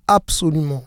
Absolument.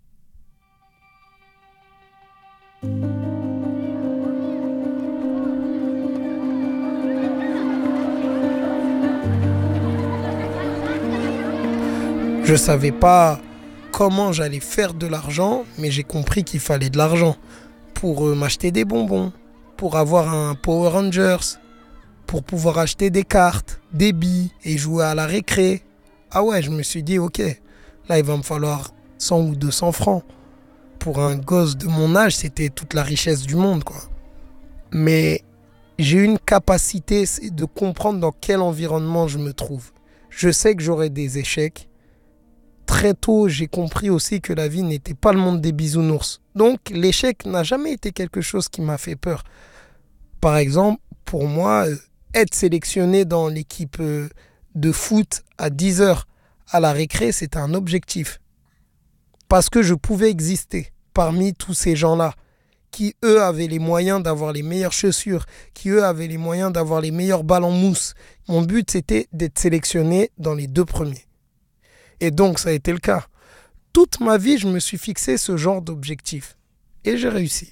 Je ne savais pas comment j'allais faire de l'argent, mais j'ai compris qu'il fallait de l'argent pour m'acheter des bonbons, pour avoir un Power Rangers, pour pouvoir acheter des cartes, des billes et jouer à la récré. Ah ouais, je me suis dit, ok, là il va me falloir 100 ou 200 francs. Pour un gosse de mon âge, c'était toute la richesse du monde, quoi. Mais j'ai une capacité, c'est de comprendre dans quel environnement je me trouve. Je sais que j'aurai des échecs. Très tôt, j'ai compris aussi que la vie n'était pas le monde des bisounours. Donc, l'échec n'a jamais été quelque chose qui m'a fait peur. Par exemple, pour moi, être sélectionné dans l'équipe de foot à 10 heures à la récré, c'était un objectif. Parce que je pouvais exister parmi tous ces gens-là qui, eux, avaient les moyens d'avoir les meilleures chaussures, qui, eux, avaient les moyens d'avoir les meilleurs balles en mousse. Mon but, c'était d'être sélectionné dans les 2 premiers. Et donc, ça a été le cas. Toute ma vie, je me suis fixé ce genre d'objectif. Et j'ai réussi.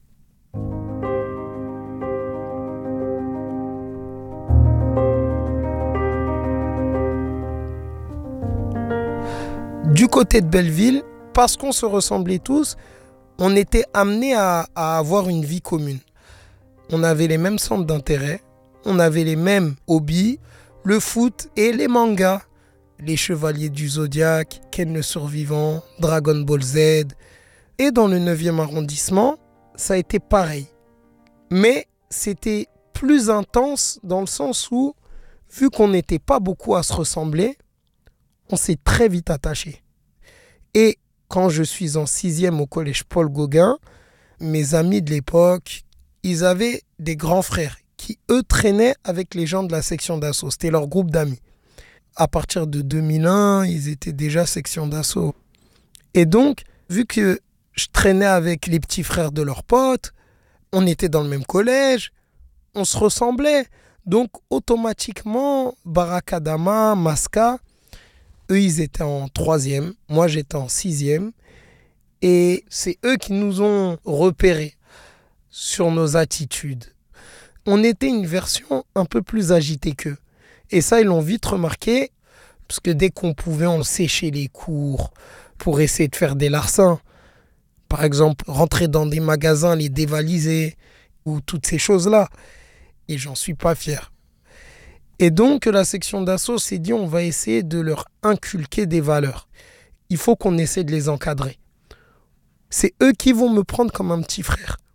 Du côté de Belleville, parce qu'on se ressemblait tous, on était amenés à avoir une vie commune. On avait les mêmes centres d'intérêt, on avait les mêmes hobbies, le foot et les mangas. Les Chevaliers du Zodiaque, Ken le Survivant, Dragon Ball Z. Et dans le 9e arrondissement, ça a été pareil. Mais c'était plus intense dans le sens où, vu qu'on n'était pas beaucoup à se ressembler, on s'est très vite attachés. Et quand je suis en 6e au collège Paul Gauguin, mes amis de l'époque, ils avaient des grands frères qui, eux, traînaient avec les gens de la section d'assaut. C'était leur groupe d'amis. À partir de 2001, ils étaient déjà section d'assaut. Et donc, vu que je traînais avec les petits frères de leurs potes, on était dans le même collège, on se ressemblait. Donc, automatiquement, Barakadama, Maska, eux, ils étaient en 3e, moi, j'étais en 6e. Et c'est eux qui nous ont repérés sur nos attitudes. On était une version un peu plus agitée qu'eux. Et ça, ils l'ont vite remarqué, parce que dès qu'on pouvait, on séchait les cours pour essayer de faire des larcins. Par exemple, rentrer dans des magasins, les dévaliser, ou toutes ces choses-là. Et j'en suis pas fier. Et donc, la section d'assaut s'est dit, on va essayer de leur inculquer des valeurs. Il faut qu'on essaie de les encadrer. C'est eux qui vont me prendre comme un petit frère.